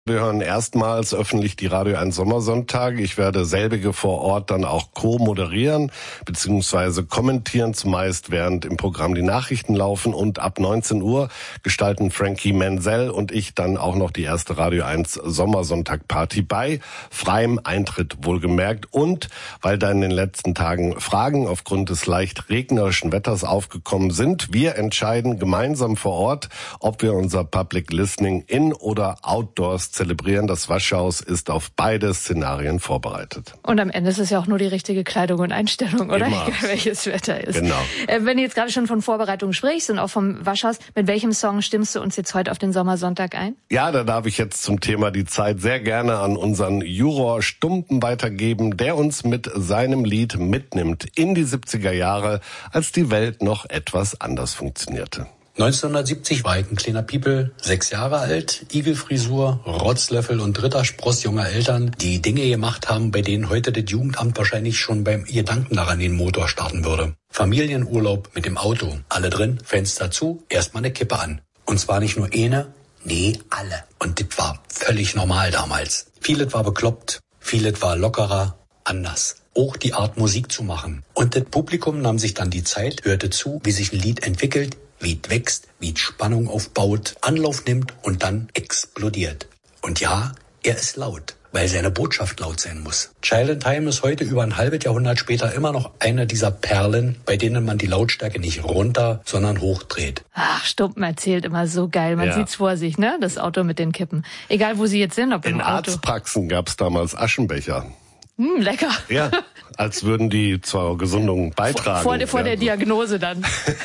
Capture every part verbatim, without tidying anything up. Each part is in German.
Wir hören erstmals öffentlich die Radio eins Sommersonntage. Ich werde selbige vor Ort dann auch co-moderieren bzw. kommentieren, zumeist während im Programm die Nachrichten laufen. Und ab neunzehn Uhr gestalten Frankie Menzel und ich dann auch noch die erste Radio eins Sommersonntag-Party bei freiem Eintritt wohlgemerkt. Und weil da in den letzten Tagen Fragen aufgrund des leicht regnerischen Wetters aufgekommen sind, wir entscheiden gemeinsam vor Ort, ob wir unser Public Listening in oder outdoors zelebrieren. Das Waschhaus ist auf beide Szenarien vorbereitet. Und am Ende ist es ja auch nur die richtige Kleidung und Einstellung, oder? Immer. Egal welches Wetter ist. Genau. Äh, wenn du jetzt gerade schon von Vorbereitung sprichst und auch vom Waschhaus, mit welchem Song stimmst du uns jetzt heute auf den Sommersonntag ein? Ja, da darf ich jetzt zum Thema die Zeit sehr gerne an unseren Juror Stumpen weitergeben, der uns mit seinem Lied mitnimmt in die siebziger Jahre, als die Welt noch etwas anders funktionierte. neunzehnhundertsiebzig war ich ein kleiner Piepel, sechs Jahre alt, Igelfrisur, Rotzlöffel und dritter Spross junger Eltern, die Dinge gemacht haben, bei denen heute das Jugendamt wahrscheinlich schon beim Gedanken daran den Motor starten würde. Familienurlaub mit dem Auto, alle drin, Fenster zu, erstmal eine Kippe an. Und zwar nicht nur eine, nee, alle. Und das war völlig normal damals. Vieles war bekloppt, vieles war lockerer, anders. Auch die Art Musik zu machen. Und das Publikum nahm sich dann die Zeit, hörte zu, wie sich ein Lied entwickelt, wie es wächst, wie es Spannung aufbaut, Anlauf nimmt und dann explodiert. Und ja, er ist laut, weil seine Botschaft laut sein muss. Child in Time ist heute über ein halbes Jahrhundert später immer noch eine dieser Perlen, bei denen man die Lautstärke nicht runter, sondern hochdreht. Ach, Stumpen erzählt immer so geil. Man Ja. sieht's vor sich, ne? Das Auto mit den Kippen. Egal, wo sie jetzt sind, ob im In Auto. Arztpraxen gab es damals Aschenbecher. Hm, lecker. Ja, als würden die zur Gesundung beitragen. Vor, vor ja, der so. Diagnose dann.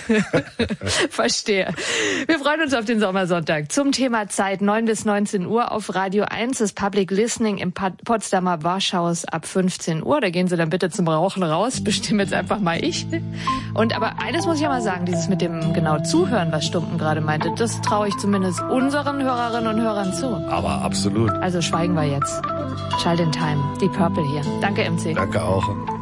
Verstehe. Wir freuen uns auf den Sommersonntag. Zum Thema Zeit, neun bis neunzehn Uhr auf Radio eins, das Public Listening im Potsdamer Waschhaus ab fünfzehn Uhr. Da gehen Sie dann bitte zum Rauchen raus. Bestimme jetzt einfach mal ich. Und aber eines muss ich ja mal sagen, dieses mit dem genau Zuhören, was Stumpen gerade meinte, das traue ich zumindest unseren Hörerinnen und Hörern zu. Aber absolut. Also schweigen wir jetzt. Child in Time, Deep Purple hier. Danke, M C. Danke auch.